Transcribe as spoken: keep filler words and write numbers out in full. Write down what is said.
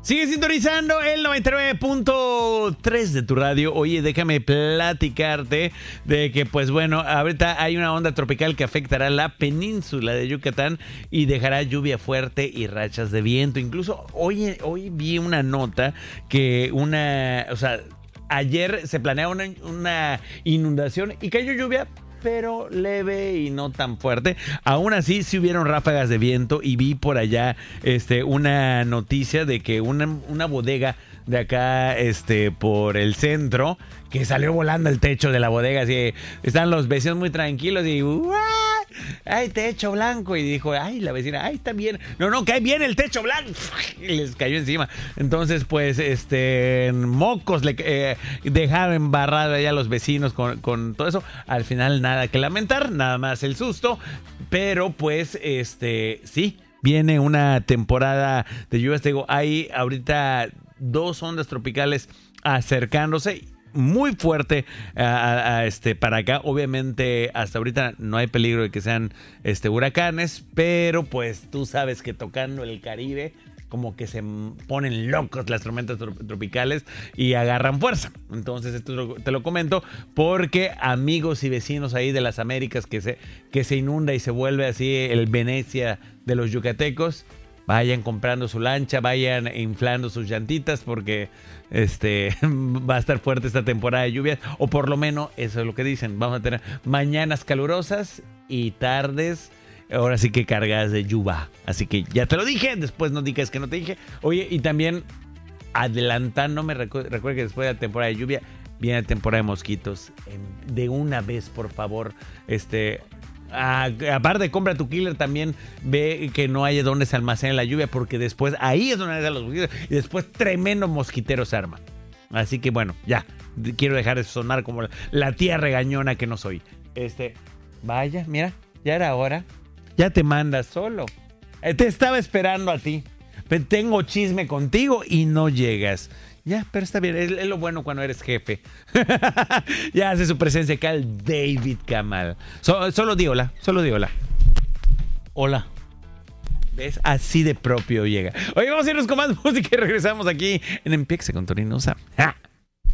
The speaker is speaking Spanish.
Sigue sintonizando el noventa y nueve punto tres de tu radio. Oye, déjame platicarte de que, pues bueno, ahorita hay una onda tropical que afectará la península de Yucatán y dejará lluvia fuerte y rachas de viento. Incluso hoy, hoy vi una nota que una, o sea, ayer se planeaba una, una inundación y cayó lluvia, pero leve y no tan fuerte. Aún así, sí hubieron ráfagas de viento y vi por allá este, una noticia de que una, una bodega de acá este, por el centro, que salió volando el techo de la bodega. Así, están los vecinos muy tranquilos y ¡uah! ¡Ay, techo blanco! Y dijo, ¡ay, la vecina! ¡Ay, está bien! No, no, cae bien el techo blanco. Y les cayó encima. Entonces, pues, este, mocos le eh, dejaron embarrado allá a los vecinos con, con todo eso. Al final, nada que lamentar, nada más el susto. Pero, pues, este, sí, viene una temporada de lluvias. Te digo, hay ahorita dos ondas tropicales acercándose muy fuerte a, a, a este para acá. Obviamente hasta ahorita no hay peligro de que sean este huracanes, pero pues tú sabes que tocando el Caribe como que se ponen locos las tormentas tropicales y agarran fuerza. Entonces esto te lo comento porque amigos y vecinos ahí de las Américas que se, que se inunda y se vuelve así el Venecia de los yucatecos, vayan comprando su lancha, vayan inflando sus llantitas porque este va a estar fuerte esta temporada de lluvias, o por lo menos eso es lo que dicen. Vamos a tener mañanas calurosas y tardes, ahora sí que cargadas de lluvia. Así que ya te lo dije, después no digas que no te dije. Oye, y también adelantándome, recu- recuerda que después de la temporada de lluvia viene la temporada de mosquitos. De una vez, por favor, este... Ah, aparte, compra tu killer, también ve que no haya donde se almacene la lluvia, porque después ahí es donde están los mosquitos y después tremendo mosquitero se arma. Así que bueno, ya, quiero dejar de sonar como la, la tía regañona que no soy. Este, vaya, mira, ya era hora. Ya te mandas solo. Eh, te estaba esperando a ti. Pero tengo chisme contigo y no llegas. Ya, pero está bien, es, es lo bueno cuando eres jefe. Ya hace su presencia acá el David Kamal. So, solo di hola, solo di hola. Hola. ¿Ves? Así de propio llega. Oye, vamos a irnos con más música y regresamos aquí en Empiece con Tony Nusa. ¡Ja!